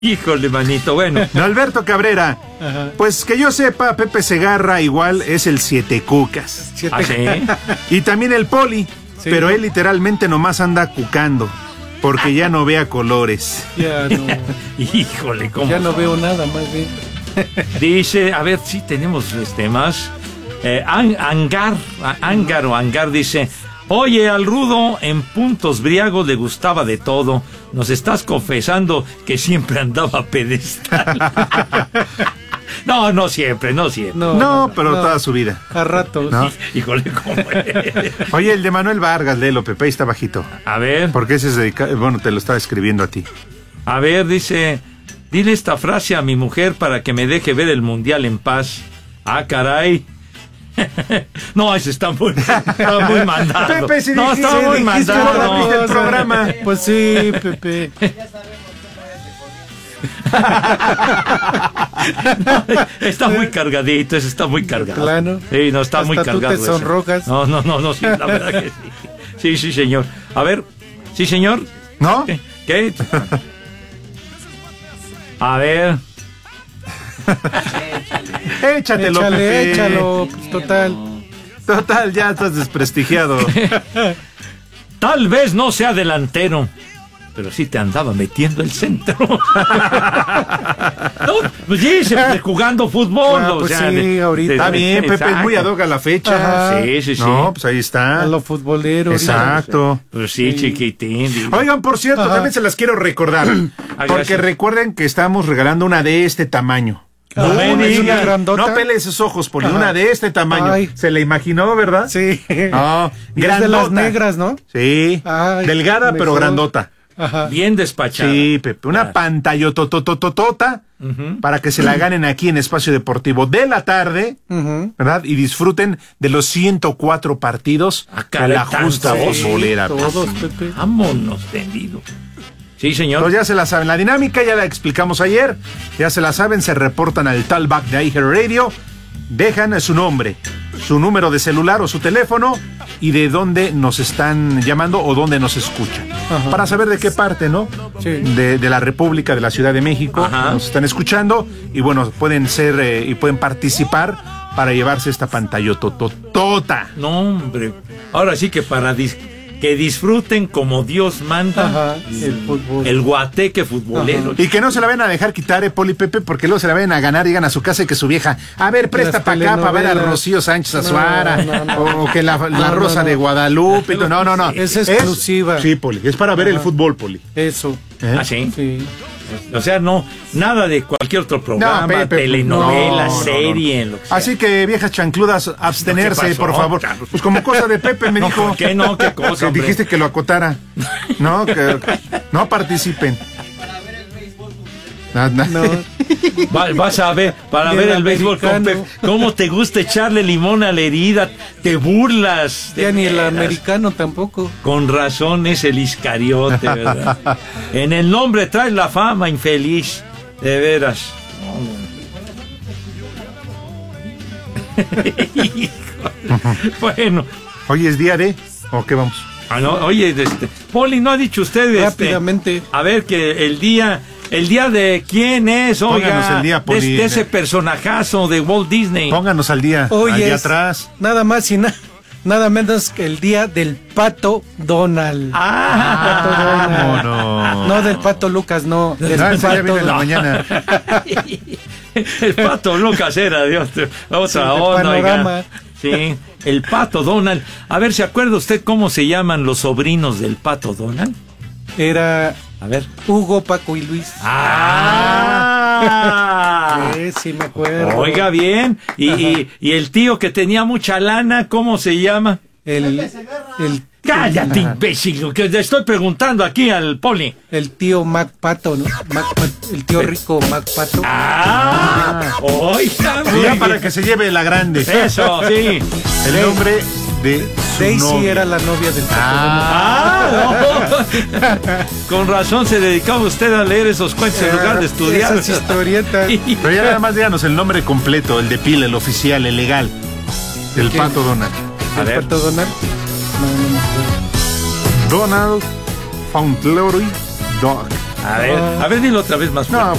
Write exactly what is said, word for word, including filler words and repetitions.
Híjole, manito, bueno. No, Alberto Cabrera. Ajá. Pues que yo sepa, Pepe Segarra igual es el Siete Cucas. Siete... ¿Ah, sí? Y también el Poli, sí, pero ¿no? Él literalmente nomás anda cucando, porque ya no ve a colores. Ya no. Híjole, ¿cómo? Ya no veo nada, más bien. Dice, a ver, sí tenemos este más. Eh, An Angar, Angar o Angar dice... Oye, al Rudo en puntos briagos le gustaba de todo. Nos estás confesando que siempre andaba pedestal. No, no siempre, no siempre. No, no, no pero no, toda su vida. A ratos. ¿No? Híjole, ¿cómo es? Oye, el de Manuel Vargas, léelo, Pepe, ahí está bajito. A ver. Porque ese es dedicado, bueno, te lo estaba escribiendo a ti. A ver, dice, dile esta frase a mi mujer para que me deje ver el mundial en paz. Ah, caray. No, ese está muy, está muy mandado. Pepe, si no, dijiste, está muy mandado. No, el programa. Pues sí, Pepe. No, está muy cargadito, ese está muy cargado. Claro. Sí, no, está hasta muy tú cargado. Te sonrojas. No, no, no, no, sí, la verdad que sí. Sí, sí, señor. A ver, sí, señor. ¿No? ¿Qué? ¿Qué? A ver. Échatelo, Échale, Pepe. échalo, pues, total. Total, ya estás desprestigiado. Tal vez no sea delantero, pero sí te andaba metiendo el centro. No, pues sí, se, jugando fútbol. Ah, pues o sea, sí, de, ahorita. de, Está bien, Pepe, exacto. es muy ad hoc a la fecha. Ajá. Sí, sí, sí. No, pues ahí está. A lo futbolero. Exacto. Pues sí, Sí. chiquitín. Digo. Oigan, por cierto, Ajá. también se las quiero recordar. Ah, Porque gracias. recuerden que estamos regalando una de este tamaño. No, Una, es una una- grandota. no pele esos ojos, Poli. Ajá. Una de este tamaño. Ay. ¿Se la imaginó, verdad? Sí. No, Y es de las negras, ¿no? Sí. Ay, Delgada, pero mejor. grandota. Ajá. Bien despachada. Sí, Pepe. Una Ah. pantalla totototota Uh-huh. para que se la ganen aquí en Espacio Deportivo de la tarde, Ujú. ¿verdad? Y disfruten de los ciento cuatro partidos Ah, de caray, la justa tanto. futbolera. Sí, todos, Pepe. Vámonos, tendido. Sí, señor. Entonces ya se la saben. La dinámica ya la explicamos ayer. Ya se la saben. Se reportan al talkback de iHeartRadio. Dejan su nombre, su número de celular o su teléfono y de dónde nos están llamando o dónde nos escuchan. Ajá. Para saber de qué parte, ¿no? Sí. De, de la República, de la Ciudad de México. Ajá. Nos están escuchando y bueno, pueden ser eh, y pueden participar para llevarse esta pantalla tototota. No, hombre. Ahora sí que para dis que disfruten como Dios manda. Ajá, el fútbol. El guateque futbolero. Y que no se la vayan a dejar quitar, eh, Poli Pepe, porque luego se la vayan a ganar y llegan a su casa y que su vieja, a ver, presta Las para acá para ver a telenovelas. Rocío Sánchez No, Azuara, no, no. o, o que la, la No, Rosa no, de no. Guadalupe. No, no, no. Es exclusiva. Sí, Poli, es para ver Ajá. el fútbol, Poli. Eso. ¿Eh? ¿Ah, sí? Sí. O sea, no, nada de cualquier otro programa, No, Pepe, telenovela, no, no, no. serie, lo que sea. Así que, viejas chancludas, abstenerse, ¿Qué pasó, por favor. Carlos? Pues como cosa de Pepe me No, dijo. ¿por qué no? ¿Qué cosa, Que hombre? dijiste que lo acotara. No, que no participen. No, no. No. Va- vas a ver, para Del ver el béisbol con americano. Pep. ¿Cómo te gusta echarle limón a la herida? Te burlas. de Ya ni el veras. americano tampoco. Con razón es el Iscariote, ¿verdad? En el nombre traes la fama, infeliz. De veras. Híjole. Bueno. Hoy es día de. ¿O qué vamos? Ah, no, oye, este, Poli, ¿no ha dicho usted este, Rápidamente. a ver que el día, el día de quién es, oiga, Pónganos el día, de, Poli. de ese personajazo de Walt Disney. Pónganos al día. Hoy allá es atrás. nada más y na- nada menos que el día del pato Donald. Ah, Pato Donald. Vámonos. No del pato Lucas, no. Del No, ese ya pato viene en la Donald. mañana. el pato Lucas era, Dios, otra Sí, de onda, oiga. Panorama. Sí, el pato Donald. A ver, ¿se acuerda usted cómo se llaman los sobrinos del pato Donald? Era A ver. Hugo, Paco y Luis. Ah. Sí, sí me acuerdo. Oiga bien, y, y, y el tío que tenía mucha lana, ¿cómo se llama? El, el, Cállate, imbécil, que le estoy preguntando aquí al Poli. el tío Mac Pato, ¿no? Mac Pat- el tío rico Mac Pato. Ah, oiga, muy Y ya bien. para que se lleve la grande. Eso, sí. El nombre de su Daisy novia. era la novia del pato. Ah, no. Con razón se dedicaba usted a leer esos cuentos en lugar de estudiar. Esas historietas. Pero ya nada más díganos el nombre completo, el de pila, el oficial, el legal. Del ¿Qué? pato Donald. A ¿El ver. pato Donald? No, no me acuerdo. Donald Fauntleroy Dog. A ver, a ver, dilo otra vez más fuerte. No,